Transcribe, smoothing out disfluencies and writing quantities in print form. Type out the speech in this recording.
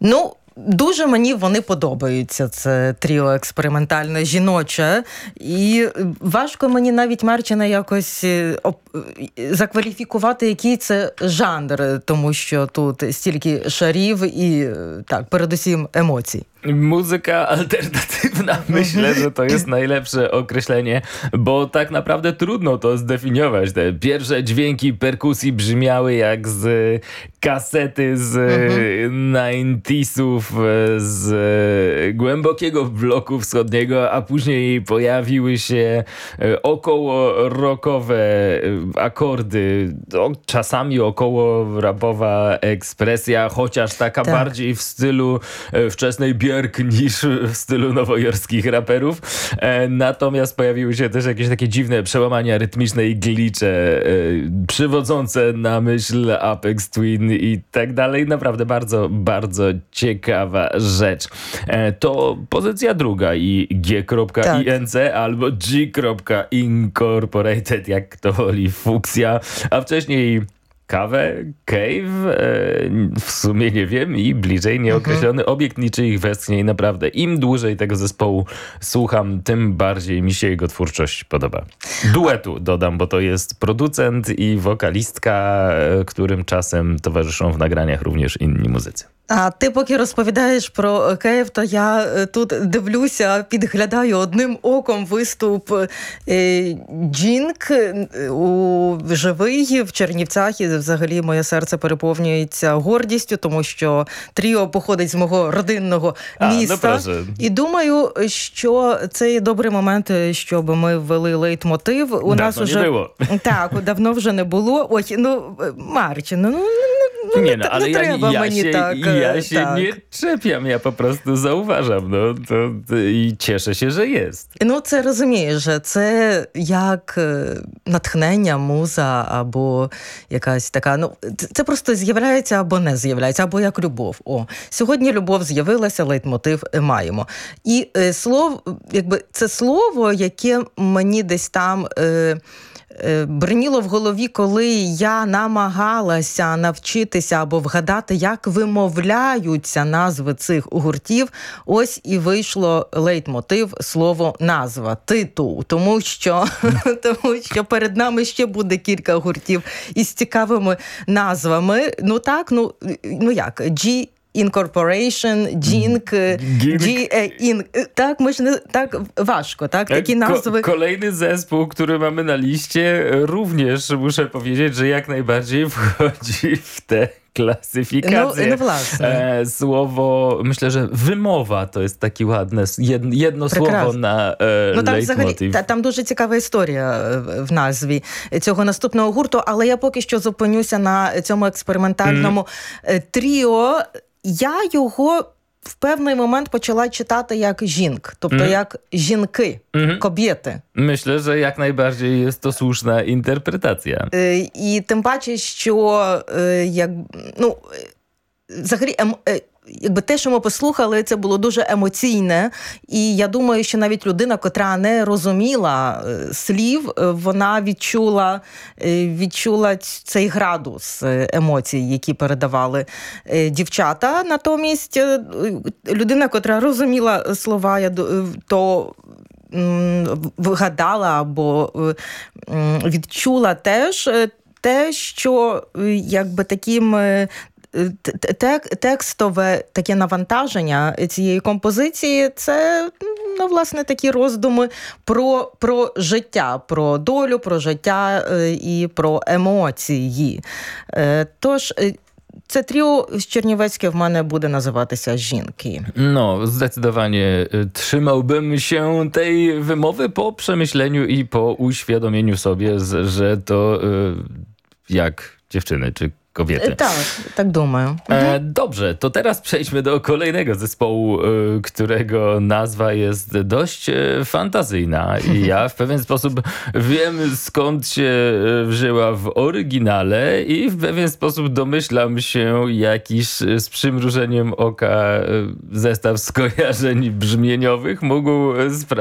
Дуже мені вони подобаються, це тріо експериментальне жіноче. І важко мені навіть, Марчина, якось закваліфікувати, який це жанр, тому що тут стільки шарів і, так, передусім емоцій. Muzyka alternatywna, myślę, że to jest najlepsze określenie, bo tak naprawdę trudno to zdefiniować. Te pierwsze dźwięki perkusji brzmiały jak z kasety z 90'sów, z głębokiego bloku wschodniego, a później pojawiły się około rockowe akordy, czasami około rapowa ekspresja, chociaż taka bardziej w stylu wczesnej Björk niż w stylu nowojorskich raperów. Natomiast pojawiły się też jakieś takie dziwne przełamania rytmiczne i glicze, przywodzące na myśl Aphex Twin i tak dalej. Naprawdę bardzo, bardzo ciekawa rzecz. To pozycja druga i G.INC albo G.Incorporated, jak kto woli, Fuksja, a wcześniej Kawę, Cave, w sumie nie wiem i bliżej nieokreślony obiekt niczyich westchnień. Naprawdę im dłużej tego zespołu słucham, tym bardziej mi się jego twórczość podoba. Duetu dodam, bo to jest producent i wokalistka, którym czasem towarzyszą w nagraniach również inni muzycy. А ти поки розповідаєш про Київ, то я тут дивлюся, підглядаю одним оком виступ Джінк у живий в Чернівцях, і взагалі моє серце переповнюється гордістю, тому що тріо походить з мого родинного міста. І думаю, що це є добрий момент, щоб ми ввели лейтмотив. У нас уже не було. Так, давно вже не було. Ой, Марчин, ale ja się nie czepiam, ja po prostu zauważam, i cieszę się, że jest. Це розумієш, це як натхнення, муза, або якась така, це просто з'являється або не з'являється, або як любов. Сьогодні любов з'явилася, лейтмотив маємо. І це слово, яке мені десь там бриніло в голові, коли я намагалася навчитися або вгадати, як вимовляються назви цих гуртів. Ось і вийшло лейтмотив, слово назва, титул. Тому що перед нами ще буде кілька гуртів із цікавими назвами. Як? Incorporation, Jink, tak, myślę, tak ważko, tak, takie nazwy. Kolejny zespół, który mamy na liście, również muszę powiedzieć, że jak najbardziej wchodzi w te klasyfikację. Słowo, myślę, że wymowa to jest takie ładne, jedno słowo na лейтмотив. Там дуже цікава історія в назві цього наступного гурту, але я поки що зупинюся на цьому експериментальному тріо. Я його в певний момент почала читати як жінк, тобто як жінки, кобєти. Myślę, że jak najbardziej jest to słuszna interpretacja. І тим паче, що взагалі те, що ми послухали, це було дуже емоційне. І я думаю, що навіть людина, котра не розуміла слів, вона відчула цей градус емоцій, які передавали дівчата. Натомість людина, котра розуміла слова, то вгадала або відчула теж те, що якби таким текстове таке навантаження цієї композиції – це, власне, такі роздуми про життя, про долю, про життя і про емоції. Тож, це тріо z Чернівецьке в мене буде називатися «Жінки». Zdecydowanie trzymałbym się tej wymowy po przemyśleniu i po uświadomieniu sobie, że to jak dziewczyny czy kobiety. Tak думаю. Dobrze, to teraz przejdźmy do kolejnego zespołu, którego nazwa jest dość fantazyjna i ja w pewien sposób wiem, skąd się wzięła w oryginale i w pewien sposób domyślam się, jakiś z przymrużeniem oka zestaw skojarzeń brzmieniowych mógł sprawić,